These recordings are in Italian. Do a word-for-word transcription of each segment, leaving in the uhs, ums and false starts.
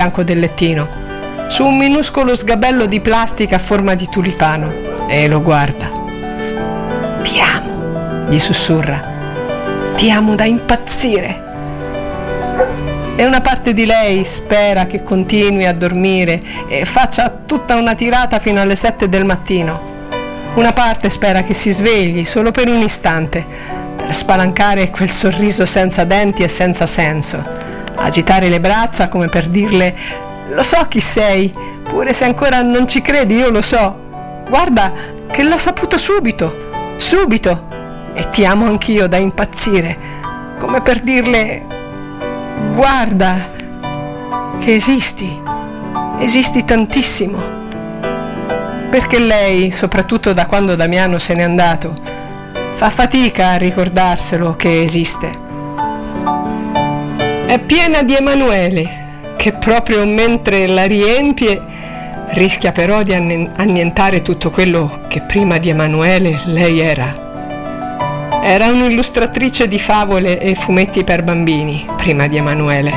fianco del lettino, su un minuscolo sgabello di plastica a forma di tulipano, e lo guarda. «Ti amo», gli sussurra, «ti amo da impazzire». E una parte di lei spera che continui a dormire e faccia tutta una tirata fino alle sette del mattino. Una parte spera che si svegli solo per un istante, per spalancare quel sorriso senza denti e senza senso, agitare le braccia come per dirle: «Lo so chi sei, pure se ancora non ci credi, io lo so. Guarda che l'ho saputo subito, subito, e ti amo anch'io da impazzire», come per dirle: «Guarda che esisti, esisti tantissimo». Perché lei, soprattutto da quando Damiano se n'è andato, fa fatica a ricordarselo che esiste. È piena di Emanuele, che proprio mentre la riempie rischia però di annientare tutto quello che prima di Emanuele lei era. Era un'illustratrice di favole e fumetti per bambini, prima di Emanuele.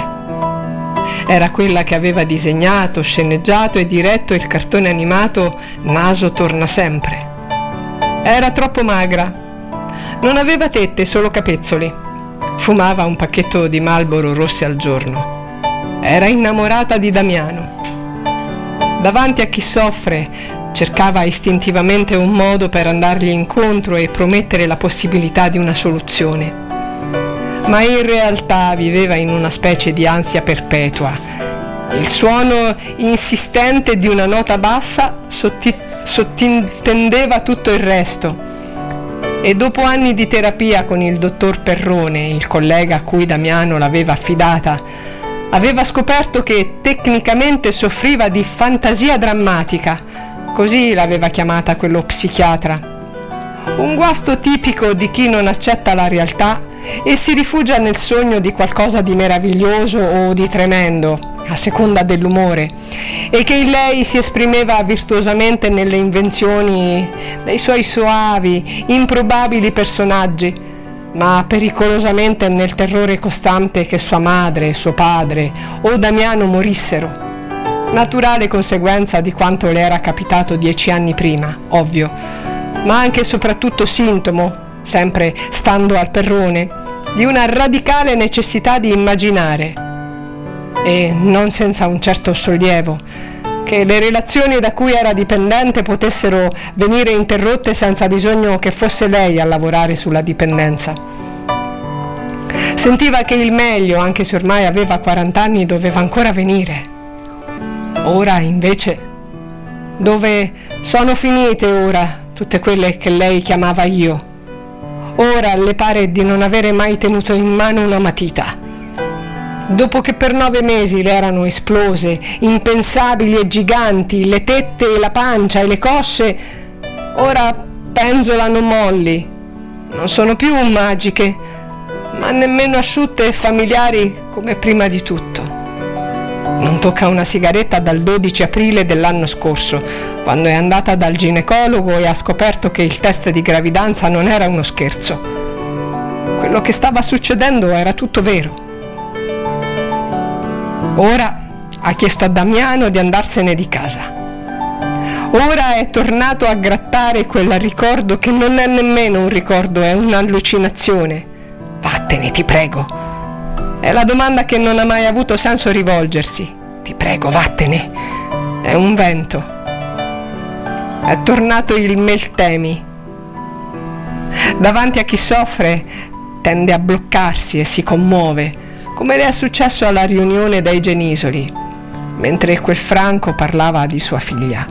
Era quella che aveva disegnato, sceneggiato e diretto il cartone animato Naso torna sempre. Era troppo magra. Non aveva tette, solo capezzoli. Fumava un pacchetto di Marlboro rossi al giorno. Era innamorata di Damiano. Davanti a chi soffre, cercava istintivamente un modo per andargli incontro e promettere la possibilità di una soluzione. Ma in realtà viveva in una specie di ansia perpetua. Il suono insistente di una nota bassa sotti- sottintendeva tutto il resto. E dopo anni di terapia con il dottor Perrone, il collega a cui Damiano l'aveva affidata, aveva scoperto che tecnicamente soffriva di fantasia drammatica. Così l'aveva chiamata quello psichiatra. Un guasto tipico di chi non accetta la realtà e si rifugia nel sogno di qualcosa di meraviglioso o di tremendo, a seconda dell'umore, e che in lei si esprimeva virtuosamente nelle invenzioni dei suoi soavi, improbabili personaggi, ma pericolosamente nel terrore costante che sua madre, suo padre o Damiano morissero. Naturale conseguenza di quanto le era capitato dieci anni prima, ovvio, ma anche e soprattutto sintomo, sempre stando al Perrone, di una radicale necessità di immaginare, e non senza un certo sollievo, che le relazioni da cui era dipendente potessero venire interrotte senza bisogno che fosse lei a lavorare sulla dipendenza. Sentiva che il meglio, anche se ormai aveva quaranta anni, doveva ancora venire. Ora invece, dove sono finite ora tutte quelle che lei chiamava io? Ora le pare di non avere mai tenuto in mano una matita. Dopo che per nove mesi le erano esplose, impensabili e giganti, le tette e la pancia e le cosce, ora penzolano molli. Non sono più magiche, ma nemmeno asciutte e familiari come prima di tutto. Non tocca una sigaretta dal dodici aprile dell'anno scorso, quando è andata dal ginecologo e ha scoperto che il test di gravidanza non era uno scherzo. Quello che stava succedendo era tutto vero. Ora ha chiesto a Damiano di andarsene di casa. Ora è tornato a grattare quel ricordo che non è nemmeno un ricordo, è un'allucinazione. Vattene, ti prego. È la domanda che non ha mai avuto senso rivolgersi. Ti prego, vattene. È un vento. È tornato il Meltemi. Davanti a chi soffre tende a bloccarsi e si commuove, come le è successo alla riunione dei Genisoli, mentre quel Franco parlava di sua figlia.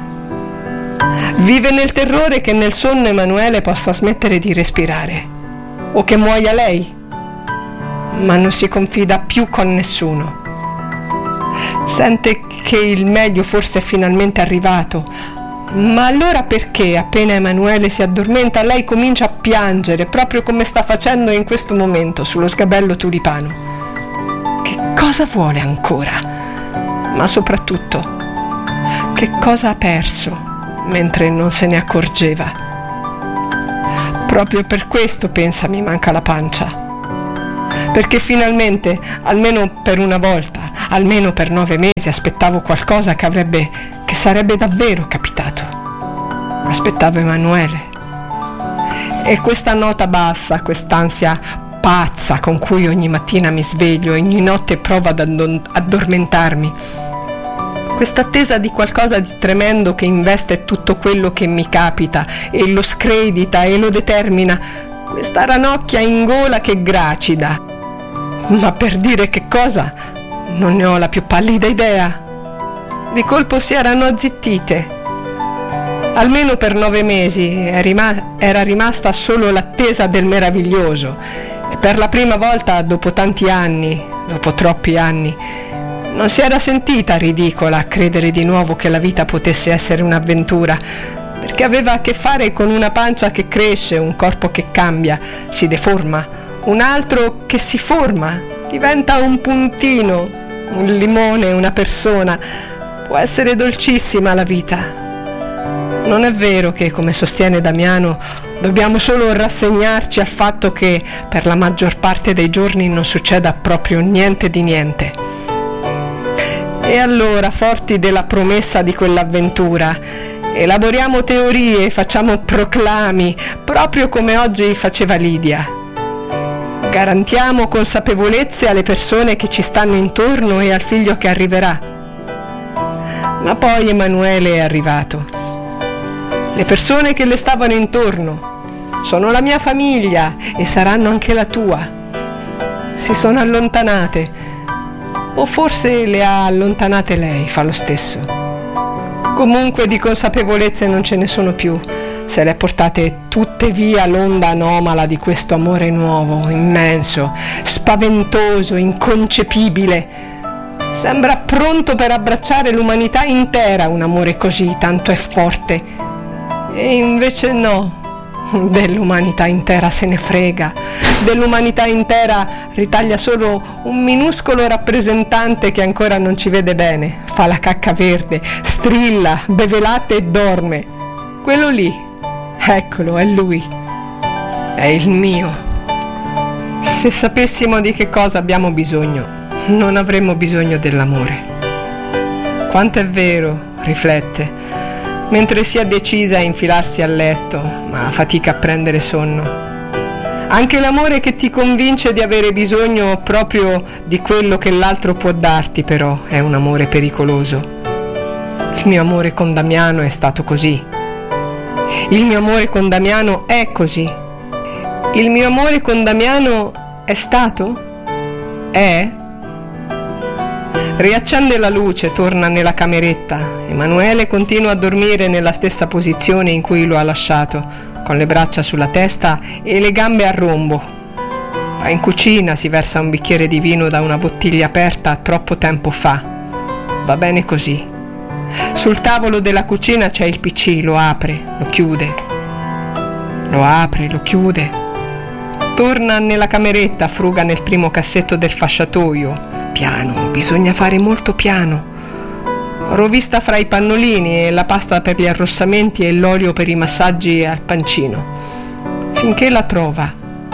Vive nel terrore che nel sonno Emanuele possa smettere di respirare, o che muoia lei, ma non si confida più con nessuno. Sente che il meglio forse è finalmente arrivato, ma allora perché appena Emanuele si addormenta lei comincia a piangere, proprio come sta facendo in questo momento sullo sgabello tulipano? Che cosa vuole ancora? Ma soprattutto, che cosa ha perso mentre non se ne accorgeva? Proprio per questo, pensa, mi manca la pancia. Perché finalmente, almeno per una volta, almeno per nove mesi aspettavo qualcosa che avrebbe, che sarebbe davvero capitato. Aspettavo Emanuele. E questa nota bassa, quest'ansia pazza con cui ogni mattina mi sveglio, ogni notte provo ad addormentarmi, questa attesa di qualcosa di tremendo che investe tutto quello che mi capita e lo scredita e lo determina, questa ranocchia in gola che gracida. Ma per dire che cosa, non ne ho la più pallida idea. Di colpo si erano azzittite. Almeno per nove mesi era rimasta solo l'attesa del meraviglioso e per la prima volta dopo tanti anni, dopo troppi anni, non si era sentita ridicola a credere di nuovo che la vita potesse essere un'avventura, perché aveva a che fare con una pancia che cresce, un corpo che cambia, si deforma, un altro che si forma, diventa un puntino, un limone, una persona. Può essere dolcissima la vita. Non è vero che, come sostiene Damiano, dobbiamo solo rassegnarci al fatto che per la maggior parte dei giorni non succeda proprio niente di niente. E allora, forti della promessa di quell'avventura, elaboriamo teorie, facciamo proclami, proprio come oggi faceva Lidia. Garantiamo consapevolezze alle persone che ci stanno intorno e al figlio che arriverà. Ma poi Emanuele è arrivato. Le persone che le stavano intorno sono la mia famiglia e saranno anche la tua. Si sono allontanate, o forse le ha allontanate lei, fa lo stesso. Comunque di consapevolezze non ce ne sono più, se le ha portate tutte via l'onda anomala di questo amore nuovo, immenso, spaventoso, inconcepibile. Sembra pronto per abbracciare l'umanità intera, un amore così, tanto è forte. E invece no, dell'umanità intera se ne frega, dell'umanità intera ritaglia solo un minuscolo rappresentante che ancora non ci vede bene, fa la cacca verde, strilla, beve latte e dorme. Quello lì, eccolo, è lui, è il mio. Se sapessimo di che cosa abbiamo bisogno, non avremmo bisogno dell'amore. Quanto è vero, riflette, mentre si è decisa a infilarsi a letto, ma fatica a prendere sonno. Anche l'amore che ti convince di avere bisogno proprio di quello che l'altro può darti, però, è un amore pericoloso. Il mio amore con Damiano è stato così. Il mio amore con Damiano è così. Il mio amore con Damiano è stato? È? Riaccende la luce, torna nella cameretta. Emanuele continua a dormire nella stessa posizione in cui lo ha lasciato, con le braccia sulla testa e le gambe a rombo. Va in cucina, si versa un bicchiere di vino da una bottiglia aperta troppo tempo fa. Va bene così. Sul tavolo della cucina c'è il P C, lo apre, lo chiude. Lo apre, lo chiude. Torna nella cameretta, fruga nel primo cassetto del fasciatoio. Piano, bisogna fare molto piano. Rovista fra i pannolini e la pasta per gli arrossamenti e l'olio per i massaggi al pancino, finché la trova.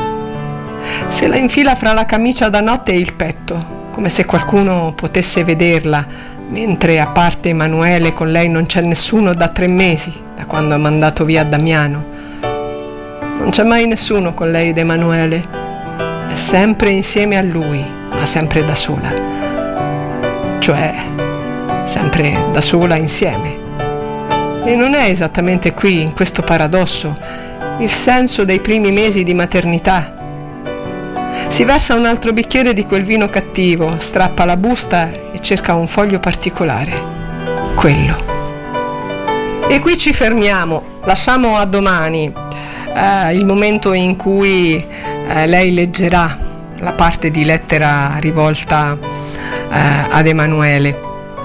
Se la infila fra la camicia da notte e il petto, come se qualcuno potesse vederla, mentre a parte Emanuele con lei non c'è nessuno da tre mesi, da quando ha mandato via Damiano. Non c'è mai nessuno con lei ed Emanuele, è sempre insieme a lui, ma sempre da sola, cioè sempre da sola insieme. E non è esattamente qui, in questo paradosso, il senso dei primi mesi di maternità. Si versa un altro bicchiere di quel vino cattivo, strappa la busta e cerca un foglio particolare, quello. E qui ci fermiamo, lasciamo a domani eh, il momento in cui eh, lei leggerà la parte di lettera rivolta eh, ad Emanuele.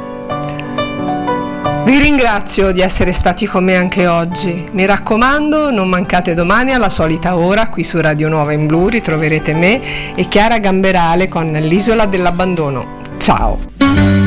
Vi ringrazio di essere stati con me anche oggi. Mi raccomando, non mancate domani alla solita ora qui su Radio Nuova in Blu, ritroverete me e Chiara Gamberale con l'Isola dell'Abbandono. Ciao!